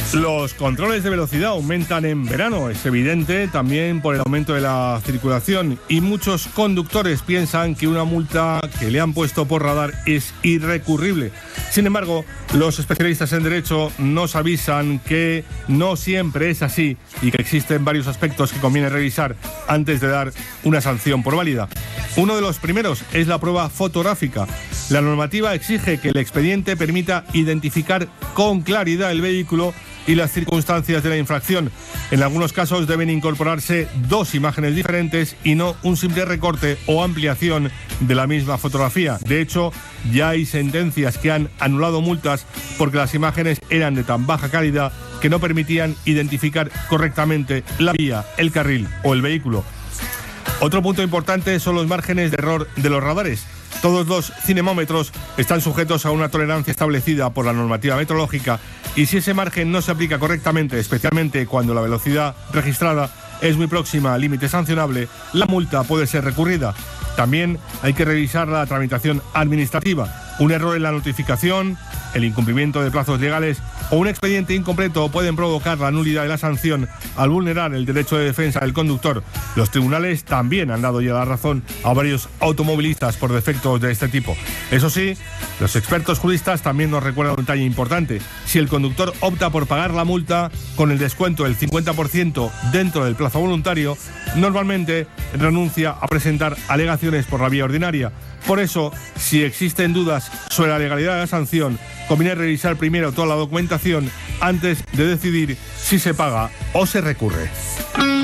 Los controles de velocidad aumentan en verano, es evidente, también por el aumento de la circulación, y muchos conductores piensan que una multa que le han puesto por radar es irrecurrible. Sin embargo, los especialistas en derecho nos avisan que no siempre es así y que existen varios aspectos que conviene revisar antes de dar una sanción por válida. Uno de los primeros es la prueba fotográfica. La normativa exige que el expediente permita identificar con claridad el vehículo y las circunstancias de la infracción. En algunos casos deben incorporarse dos imágenes diferentes y no un simple recorte o ampliación de la misma fotografía. De hecho, ya hay sentencias que han anulado multas porque las imágenes eran de tan baja calidad que no permitían identificar correctamente la vía, el carril o el vehículo. Otro punto importante son los márgenes de error de los radares. Todos los cinemómetros están sujetos a una tolerancia establecida por la normativa metrológica y si ese margen no se aplica correctamente, especialmente cuando la velocidad registrada es muy próxima al límite sancionable, la multa puede ser recurrida. También hay que revisar la tramitación administrativa. Un error en la notificación, el incumplimiento de plazos legales o un expediente incompleto pueden provocar la nulidad de la sanción al vulnerar el derecho de defensa del conductor. Los tribunales también han dado ya la razón a varios automovilistas por defectos de este tipo. Eso sí, los expertos juristas también nos recuerdan un detalle importante. Si el conductor opta por pagar la multa con el descuento del 50% dentro del plazo voluntario, normalmente renuncia a presentar alegaciones por la vía ordinaria. Por eso, si existen dudas sobre la legalidad de la sanción, conviene revisar primero toda la documentación antes de decidir si se paga o se recurre.